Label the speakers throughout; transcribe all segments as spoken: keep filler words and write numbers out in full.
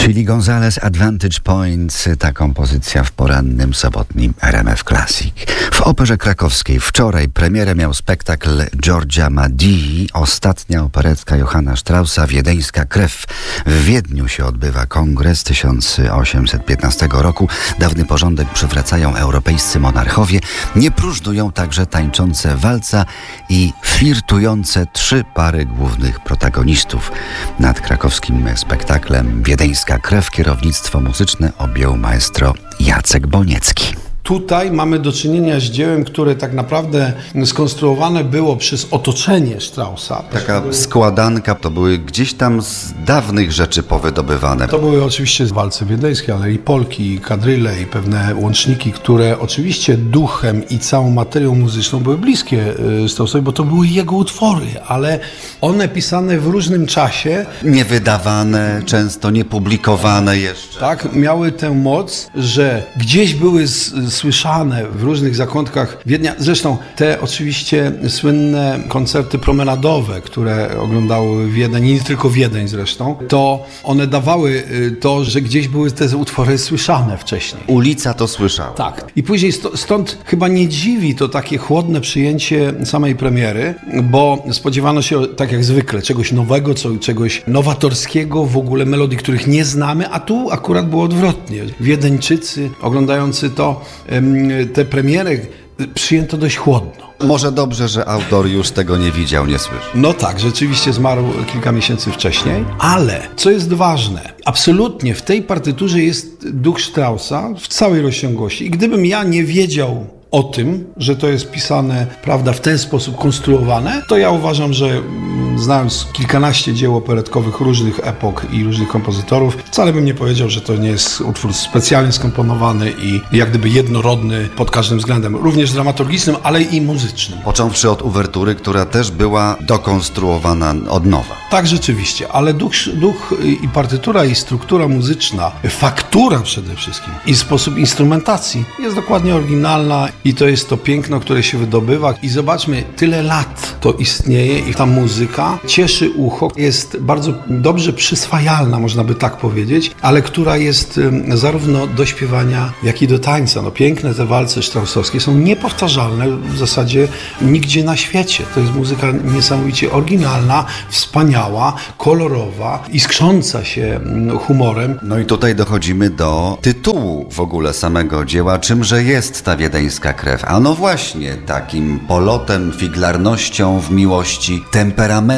Speaker 1: Chili González, Advantage Point, ta kompozycja w porannym sobotnim R M F Classic. W Operze Krakowskiej wczoraj premierę miał spektakl Giorgia Madii, ostatnia operetka Johanna Straussa, Wiedeńska krew. W Wiedniu się odbywa kongres tysiąc osiemset piętnastego roku. Dawny porządek przywracają europejscy monarchowie. Nie próżnują także tańczące walca i flirtujące trzy pary głównych protagonistów. Nad krakowskim spektaklem Wiedeńska krew kierownictwo muzyczne objął maestro Jacek Boniecki.
Speaker 2: Tutaj mamy do czynienia z dziełem, które tak naprawdę skonstruowane było przez otoczenie Straussa.
Speaker 1: Taka składanka, to były gdzieś tam z dawnych rzeczy powydobywane.
Speaker 2: To były oczywiście walce wiedeńskie, ale i polki, i kadryle, i pewne łączniki, które oczywiście duchem i całą materią muzyczną były bliskie Straussowi, bo to były jego utwory, ale one pisane w różnym czasie.
Speaker 1: Niewydawane, często niepublikowane jeszcze.
Speaker 2: Tak, miały tę moc, że gdzieś były z słyszane w różnych zakątkach Wiednia. Zresztą te oczywiście słynne koncerty promenadowe, które oglądały Wiedeń, i nie tylko Wiedeń zresztą, to one dawały to, że gdzieś były te utwory słyszane wcześniej.
Speaker 1: Ulica to słyszała.
Speaker 2: Tak. I później st- stąd chyba nie dziwi to takie chłodne przyjęcie samej premiery, bo spodziewano się, tak jak zwykle, czegoś nowego, co, czegoś nowatorskiego, w ogóle melodii, których nie znamy, a tu akurat było odwrotnie. Wiedeńczycy oglądający to te premiery przyjęto dość chłodno.
Speaker 1: Może dobrze, że autor już tego nie widział, nie słyszał.
Speaker 2: No tak, rzeczywiście zmarł kilka miesięcy wcześniej, ale co jest ważne, absolutnie w tej partyturze jest duch Straussa w całej rozciągłości i gdybym ja nie wiedział o tym, że to jest pisane, prawda, w ten sposób konstruowane, to ja uważam, że znając kilkanaście dzieł operetkowych różnych epok i różnych kompozytorów, wcale bym nie powiedział, że to nie jest utwór specjalnie skomponowany i jak gdyby jednorodny pod każdym względem, również dramaturgicznym, ale i muzycznym.
Speaker 1: Począwszy od uwertury, która też była dokonstruowana od nowa.
Speaker 2: Tak, rzeczywiście, ale duch, duch i partytura, i struktura muzyczna, faktura przede wszystkim i sposób instrumentacji jest dokładnie oryginalna i to jest to piękno, które się wydobywa. I zobaczmy, tyle lat to istnieje i ta muzyka cieszy ucho, jest bardzo dobrze przyswajalna, można by tak powiedzieć, ale która jest zarówno do śpiewania, jak i do tańca. No, piękne te walce straussowskie są niepowtarzalne w zasadzie nigdzie na świecie. To jest muzyka niesamowicie oryginalna, wspaniała, kolorowa, iskrząca się humorem.
Speaker 1: No i tutaj dochodzimy do tytułu w ogóle samego dzieła. Czymże jest ta wiedeńska krew? A no właśnie, takim polotem, figlarnością w miłości, temperamentem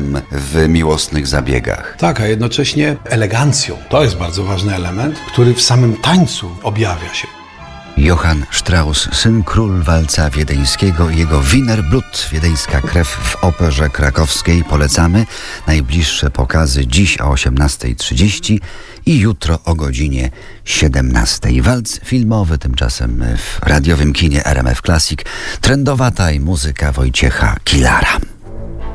Speaker 1: w miłosnych zabiegach.
Speaker 2: Tak, a jednocześnie elegancją. To jest bardzo ważny element, który w samym tańcu objawia się.
Speaker 1: Johann Strauss, syn król walca wiedeńskiego i jego Wiener Blut, wiedeńska krew w Operze Krakowskiej. Polecamy. Najbliższe pokazy dziś o osiemnastej trzydzieści i jutro o godzinie siedemnastej. Walc filmowy tymczasem w radiowym kinie R M F Classic. Trendowata i muzyka Wojciecha Kilara.